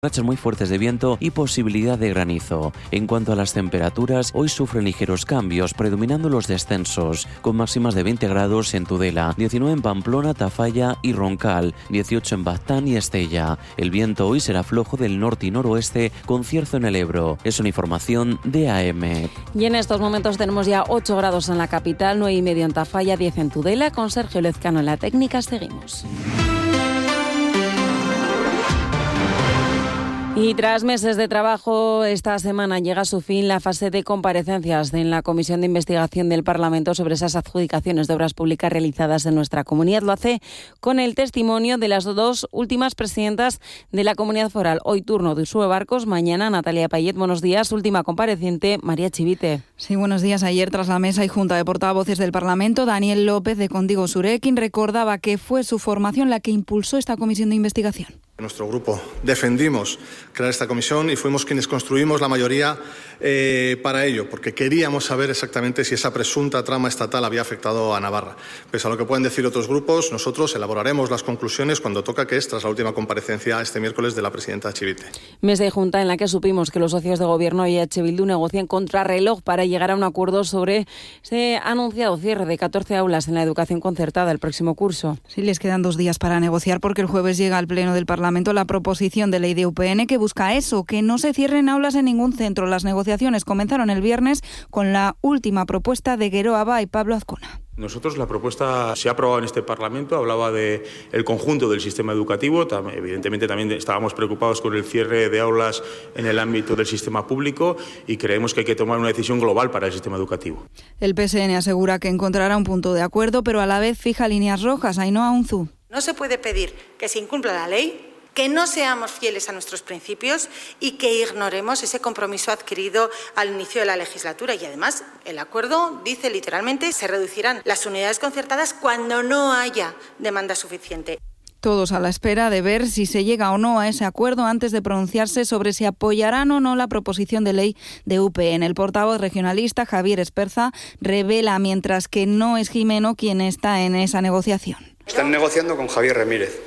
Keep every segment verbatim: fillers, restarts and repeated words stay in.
Rachas muy fuertes de viento y posibilidad de granizo. En cuanto a las temperaturas, hoy sufren ligeros cambios, predominando los descensos, con máximas de veinte grados en Tudela, diecinueve en Pamplona, Tafalla y Roncal, dieciocho en Baztán y Estella. El viento hoy será flojo del norte y noroeste, con cierzo en el Ebro. Es una información de A M. Y en estos momentos tenemos ya ocho grados en la capital, nueve y medio en Tafalla, diez en Tudela. Con Sergio Lezcano en la técnica seguimos. Y tras meses de trabajo, esta semana llega a su fin la fase de comparecencias en la Comisión de Investigación del Parlamento sobre esas adjudicaciones de obras públicas realizadas en nuestra comunidad. Lo hace con el testimonio de las dos últimas presidentas de la Comunidad Foral. Hoy turno de Uxue Barcos, mañana Natalia Payet. Buenos días. Última compareciente, María Chivite. Sí, buenos días. Ayer, tras la mesa y junta de portavoces del Parlamento, Daniel López de Contigo Surekin recordaba que fue su formación la que impulsó esta comisión de investigación. Nuestro grupo defendimos crear esta comisión y fuimos quienes construimos la mayoría eh, para ello, porque queríamos saber exactamente si esa presunta trama estatal había afectado a Navarra. Pese a lo que pueden decir otros grupos, nosotros elaboraremos las conclusiones cuando toca, que es tras la última comparecencia este miércoles de la presidenta Chivite. Mesa de junta en la que supimos que los socios de gobierno y H. Bildu negocian contrarreloj para llegar a un acuerdo sobre ese anunciado cierre de catorce aulas en la educación concertada el próximo curso. Sí, les quedan dos días para negociar porque el jueves llega al Pleno del Parlamento la proposición de ley de U P N que busca eso, que no se cierren aulas en ningún centro. Las negociaciones comenzaron el viernes con la última propuesta de Geroa Ba y Pablo Azcona. Nosotros, la propuesta se ha aprobado en este Parlamento, hablaba de el conjunto del sistema educativo. Evidentemente también estábamos preocupados con el cierre de aulas en el ámbito del sistema público y creemos que hay que tomar una decisión global para el sistema educativo. El P S N asegura que encontrará un punto de acuerdo, pero a la vez fija líneas rojas. Ainhoa Unzu. No se puede pedir que se incumpla la ley, que no seamos fieles a nuestros principios y que ignoremos ese compromiso adquirido al inicio de la legislatura. Y además, el acuerdo dice literalmente se reducirán las unidades concertadas cuando no haya demanda suficiente. Todos a la espera de ver si se llega o no a ese acuerdo antes de pronunciarse sobre si apoyarán o no la proposición de ley de U P N. El portavoz regionalista, Javier Esperza, revela mientras que no es Jimeno quien está en esa negociación. Están negociando con Javier Ramírez,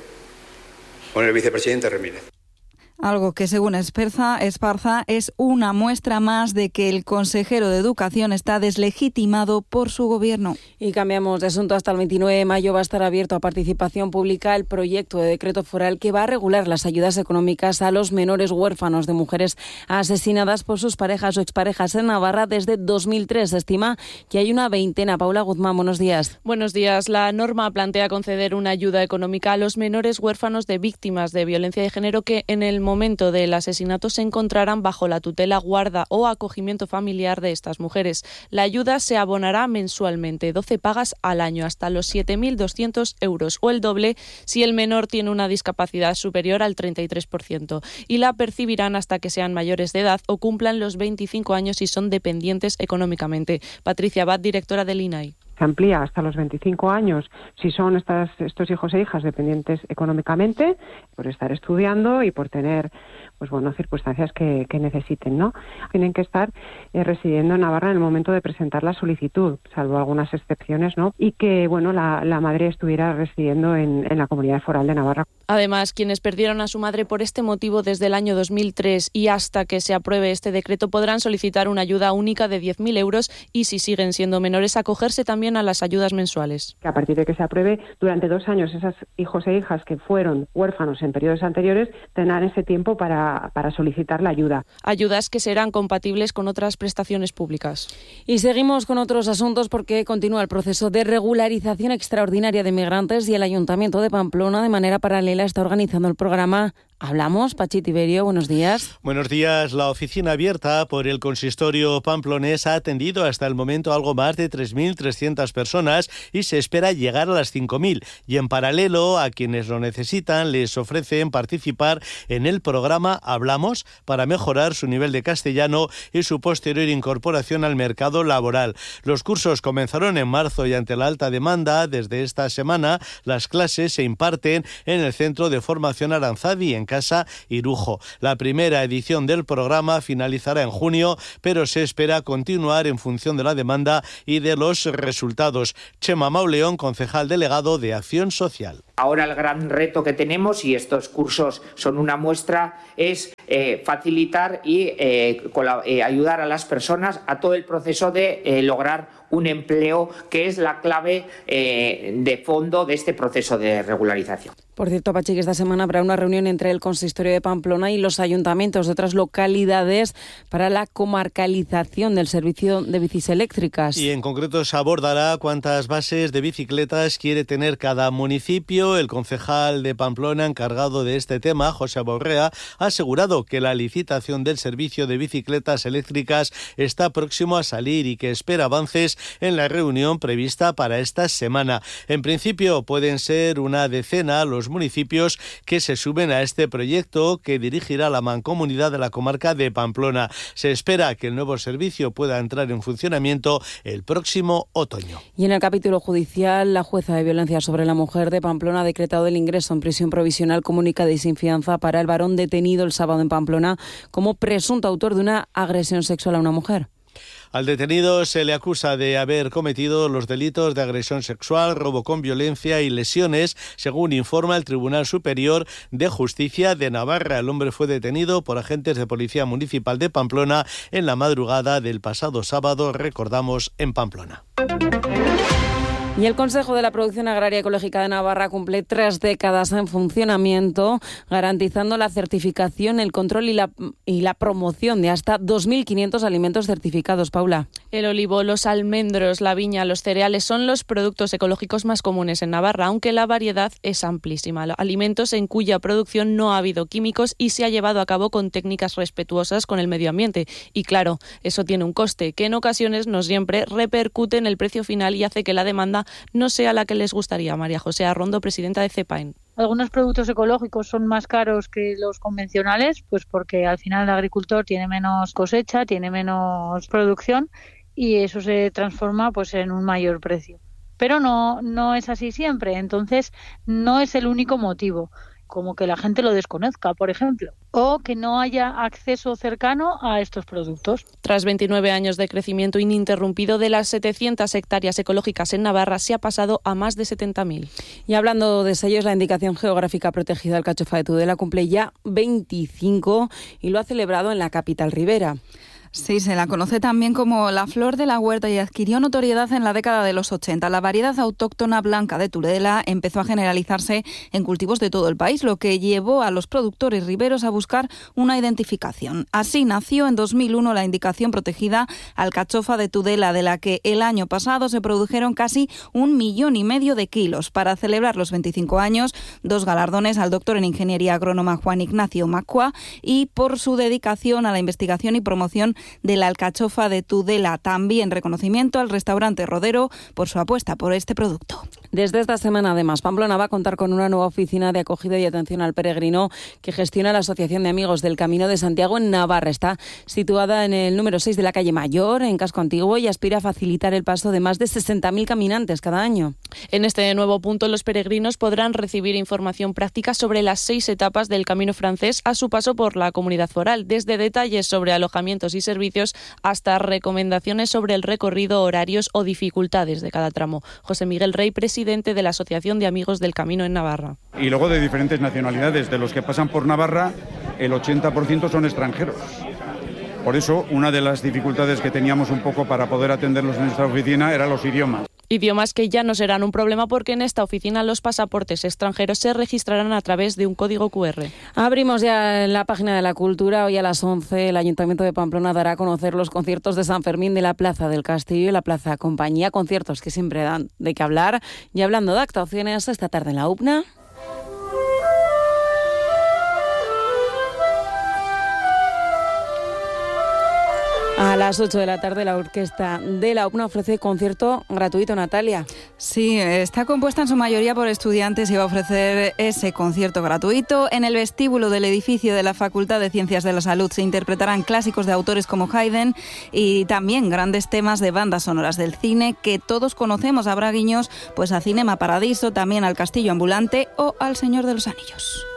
con el vicepresidente Ramírez. Algo que, según Esparza, Esparza, es una muestra más de que el consejero de Educación está deslegitimado por su gobierno. Y cambiamos de asunto. Hasta el veintinueve de mayo va a estar abierto a participación pública el proyecto de decreto foral que va a regular las ayudas económicas a los menores huérfanos de mujeres asesinadas por sus parejas o exparejas en Navarra desde dos mil tres. Se estima que hay una veintena. Paula Guzmán, buenos días. Buenos días. La norma plantea conceder una ayuda económica a los menores huérfanos de víctimas de violencia de género que en el momento del asesinato se encontrarán bajo la tutela, guarda o acogimiento familiar de estas mujeres. La ayuda se abonará mensualmente, doce pagas al año, hasta los siete mil doscientos euros, o el doble si el menor tiene una discapacidad superior al treinta y tres por ciento, y la percibirán hasta que sean mayores de edad o cumplan los veinticinco años y son dependientes económicamente. Patricia Abad, directora del I N A I. Se amplía hasta los veinticinco años si son estas, estos hijos e hijas dependientes económicamente, por estar estudiando y por tener, pues bueno, circunstancias que, que necesiten, ¿no? Tienen que estar eh, residiendo en Navarra en el momento de presentar la solicitud, salvo algunas excepciones, ¿no? Y que, bueno, la, la madre estuviera residiendo en, en la Comunidad Foral de Navarra. Además, quienes perdieron a su madre por este motivo desde el año dos mil tres y hasta que se apruebe este decreto podrán solicitar una ayuda única de diez mil euros y, si siguen siendo menores, acogerse también a las ayudas mensuales. A partir de que se apruebe, durante dos años, esos hijos e hijas que fueron huérfanos en periodos anteriores tendrán ese tiempo para, para solicitar la ayuda. Ayudas que serán compatibles con otras prestaciones públicas. Y seguimos con otros asuntos porque continúa el proceso de regularización extraordinaria de migrantes y el Ayuntamiento de Pamplona, de manera paralela, está organizando el programa Hablamos. Pachi Tiberio, buenos días. Buenos días. La oficina abierta por el consistorio pamplonés ha atendido hasta el momento algo más de tres mil trescientas personas y se espera llegar a las cinco mil. Y en paralelo, a quienes lo necesitan les ofrecen participar en el programa Hablamos para mejorar su nivel de castellano y su posterior incorporación al mercado laboral. Los cursos comenzaron en marzo y ante la alta demanda, desde esta semana las clases se imparten en el Centro de Formación Aranzadi en en Casa Irujo. La primera edición del programa finalizará en junio, pero se espera continuar en función de la demanda y de los resultados. Chema Mauleón, concejal delegado de Acción Social. Ahora el gran reto que tenemos, y estos cursos son una muestra, es eh, facilitar y eh, eh, ayudar a las personas a todo el proceso de eh, lograr un empleo, que es la clave eh, de fondo de este proceso de regularización. Por cierto, Pachi, que esta semana habrá una reunión entre el Consistorio de Pamplona y los ayuntamientos de otras localidades para la comarcalización del servicio de bicis eléctricas. Y en concreto se abordará cuántas bases de bicicletas quiere tener cada municipio. El concejal de Pamplona encargado de este tema, José Borrea, ha asegurado que la licitación del servicio de bicicletas eléctricas está próximo a salir y que espera avances en la reunión prevista para esta semana. En principio pueden ser una decena los municipios que se suben a este proyecto que dirigirá la Mancomunidad de la comarca de Pamplona. Se espera que el nuevo servicio pueda entrar en funcionamiento el próximo otoño. Y en el capítulo judicial, la jueza de violencia sobre la mujer de Pamplona ha decretado el ingreso en prisión provisional comunicada y sin fianza para el varón detenido el sábado en Pamplona como presunto autor de una agresión sexual a una mujer. Al detenido se le acusa de haber cometido los delitos de agresión sexual, robo con violencia y lesiones, según informa el Tribunal Superior de Justicia de Navarra. El hombre fue detenido por agentes de Policía Municipal de Pamplona en la madrugada del pasado sábado, recordamos, en Pamplona. Y el Consejo de la Producción Agraria Ecológica de Navarra cumple tres décadas en funcionamiento, garantizando la certificación, el control y la, y la promoción de hasta dos mil quinientos alimentos certificados. Paula. El olivo, los almendros, la viña, los cereales son los productos ecológicos más comunes en Navarra, aunque la variedad es amplísima. Alimentos en cuya producción no ha habido químicos y se ha llevado a cabo con técnicas respetuosas con el medio ambiente. Y claro, eso tiene un coste, que en ocasiones no siempre repercute en el precio final y hace que la demanda no sea la que les gustaría. María José Arrondo, presidenta de CEPAEN. Algunos productos ecológicos son más caros que los convencionales, pues porque al final el agricultor tiene menos cosecha, tiene menos producción y eso se transforma pues en un mayor precio. Pero no, no es así siempre, entonces no es el único motivo. Como que la gente lo desconozca, por ejemplo, o que no haya acceso cercano a estos productos. Tras veintinueve años de crecimiento ininterrumpido, de las setecientas hectáreas ecológicas en Navarra se ha pasado a más de setenta mil. Y hablando de sellos, la indicación geográfica protegida Alcachofa de Tudela cumple ya veinticinco y lo ha celebrado en la capital ribera. Sí, se la conoce también como la flor de la huerta y adquirió notoriedad en la década de los ochenta. La variedad autóctona blanca de Tudela empezó a generalizarse en cultivos de todo el país, lo que llevó a los productores riberos a buscar una identificación. Así nació en dos mil uno la indicación protegida Alcachofa de Tudela, de la que el año pasado se produjeron casi un millón y medio de kilos. Para celebrar los veinticinco años, dos galardones al doctor en Ingeniería Agrónoma Juan Ignacio Macua y por su dedicación a la investigación y promoción de la alcachofa de Tudela. También reconocimiento al restaurante Rodero por su apuesta por este producto. Desde esta semana, además, Pamplona va a contar con una nueva oficina de acogida y atención al peregrino que gestiona la Asociación de Amigos del Camino de Santiago en Navarra. Está situada en el número seis de la calle Mayor, en Casco Antiguo, y aspira a facilitar el paso de más de sesenta mil caminantes cada año. En este nuevo punto, los peregrinos podrán recibir información práctica sobre las seis etapas del Camino francés a su paso por la comunidad foral, desde detalles sobre alojamientos y servicios hasta recomendaciones sobre el recorrido, horarios o dificultades de cada tramo. José Miguel Rey, presidente de la Asociación de Amigos del Camino en Navarra. Y luego de diferentes nacionalidades, de los que pasan por Navarra, el ochenta por ciento son extranjeros. Por eso, una de las dificultades que teníamos un poco para poder atenderlos en nuestra oficina era los idiomas. Idiomas que ya no serán un problema porque en esta oficina los pasaportes extranjeros se registrarán a través de un código cu erre. Abrimos ya la página de la cultura. Hoy a las once el Ayuntamiento de Pamplona dará a conocer los conciertos de San Fermín de la Plaza del Castillo y la Plaza Compañía. Conciertos que siempre dan de qué hablar. Y hablando de actuaciones, esta tarde en la U P N A... A las ocho de la tarde la orquesta de la U P N A ofrece concierto gratuito, Natalia. Sí, está compuesta en su mayoría por estudiantes y va a ofrecer ese concierto gratuito. En el vestíbulo del edificio de la Facultad de Ciencias de la Salud se interpretarán clásicos de autores como Haydn y también grandes temas de bandas sonoras del cine que todos conocemos. Habrá guiños pues a Cinema Paradiso, también al Castillo Ambulante o al Señor de los Anillos.